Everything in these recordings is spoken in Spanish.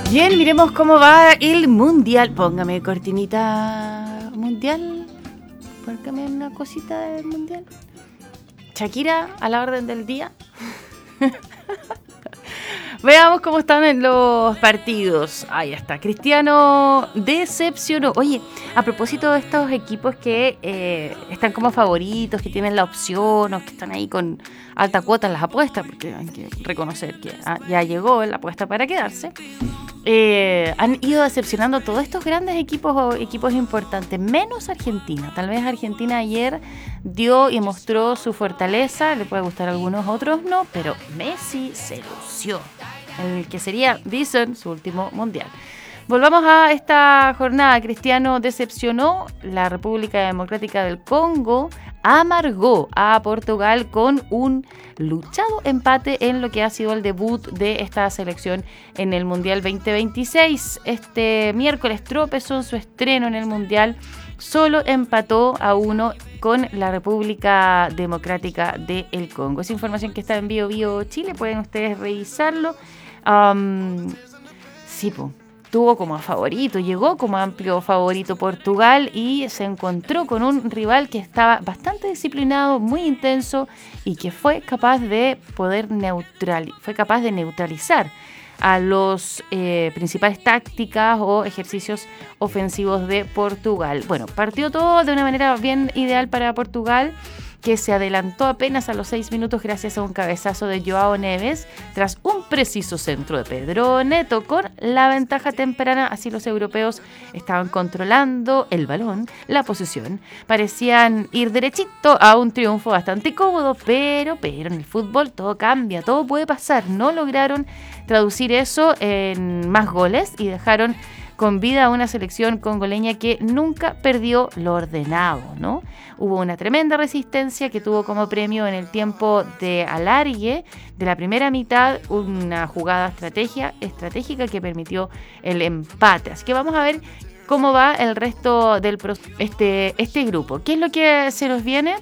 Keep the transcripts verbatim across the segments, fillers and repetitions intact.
Bien, miremos cómo va el mundial. Póngame cortinita mundial. Póngame una cosita del mundial. Shakira a la orden del día. Veamos cómo están en los partidos. Ahí está. Cristiano decepcionó. Oye, a propósito de estos equipos que eh, están como favoritos, que tienen la opción o que están ahí con alta cuota en las apuestas, porque hay que reconocer que ah, ya llegó la apuesta para quedarse. Eh, han ido decepcionando todos estos grandes equipos o equipos importantes, menos Argentina. Tal vez Argentina ayer dio y mostró su fortaleza, le puede gustar a algunos, otros no, pero Messi se lució, el que sería, dicen, su último mundial. Volvamos a esta jornada. Cristiano decepcionó. La República Democrática del Congo amargó a Portugal con un luchado empate en lo que ha sido el debut de esta selección en el Mundial veinte veintiséis. Este miércoles tropezó en su estreno en el Mundial. Solo empató a uno con la República Democrática del Congo. Esa información que está en Bio Bio Chile, pueden ustedes revisarlo. Um, sí, pues. Tuvo como favorito, llegó como amplio favorito Portugal y se encontró con un rival que estaba bastante disciplinado, muy intenso y que fue capaz de poder neutral, fue capaz de neutralizar a los eh, principales tácticas o ejercicios ofensivos de Portugal. Bueno, partió todo de una manera bien ideal para Portugal, que se adelantó apenas a los seis minutos gracias a un cabezazo de Joao Neves tras un preciso centro de Pedro Neto. Con la ventaja temprana, así los europeos estaban controlando el balón, la posesión. Parecían ir derechito a un triunfo bastante cómodo, pero, pero en el fútbol todo cambia, todo puede pasar. No lograron traducir eso en más goles y dejaron con vida a una selección congoleña que nunca perdió lo ordenado, ¿no? Hubo una tremenda resistencia que tuvo como premio en el tiempo de alargue de la primera mitad una jugada estrategia, estratégica que permitió el empate. Así que vamos a ver cómo va el resto del este, este grupo. ¿Qué es lo que se nos viene?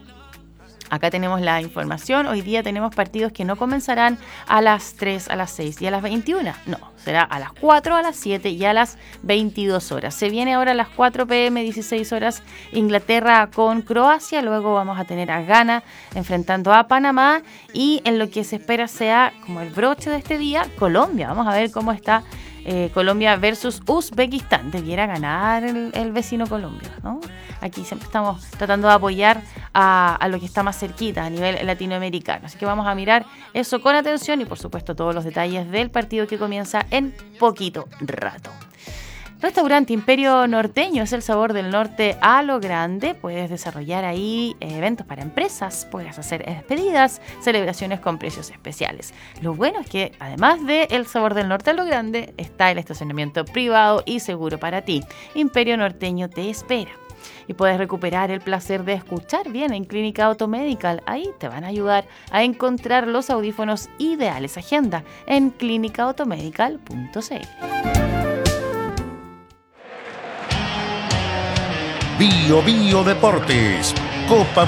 Acá tenemos la información. Hoy día tenemos partidos que no comenzarán a las tres, a las seis y a las veintiuna. No, será a las cuatro, a las siete y a las veintidós horas. Se viene ahora a las cuatro pm, dieciséis horas, Inglaterra con Croacia. Luego vamos a tener a Ghana enfrentando a Panamá. Y en lo que se espera sea como el broche de este día, Colombia. Vamos a ver cómo está eh, Colombia versus Uzbekistán. Debiera ganar el, el vecino Colombia, ¿no? Aquí siempre estamos tratando de apoyar a, a lo que está más cerquita a nivel latinoamericano. Así que vamos a mirar eso con atención y, por supuesto, todos los detalles del partido que comienza en poquito rato. Restaurante Imperio Norteño es el sabor del norte a lo grande. Puedes desarrollar ahí eventos para empresas, puedes hacer despedidas, celebraciones con precios especiales. Lo bueno es que, además de el sabor del norte a lo grande, está el estacionamiento privado y seguro para ti. Imperio Norteño te espera. Y puedes recuperar el placer de escuchar bien en Clínica Automedical. Ahí te van a ayudar a encontrar los audífonos ideales. Agenda en clínica automedical punto c l. Bio Bio Deportes, Copa